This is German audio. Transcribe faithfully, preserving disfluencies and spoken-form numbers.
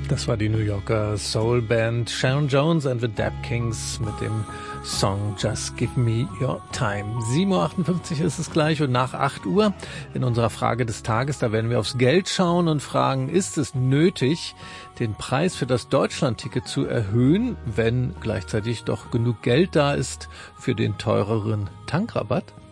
Das war die New Yorker Soul-Band Sharon Jones and the Dap Kings mit dem Song Just Give Me Your Time. sieben Uhr achtundfünfzig ist es gleich und nach acht Uhr in unserer Frage des Tages, da werden wir aufs Geld schauen und fragen, ist es nötig, den Preis für das Deutschlandticket zu erhöhen, wenn gleichzeitig doch genug Geld da ist für den teureren Tankrabatt?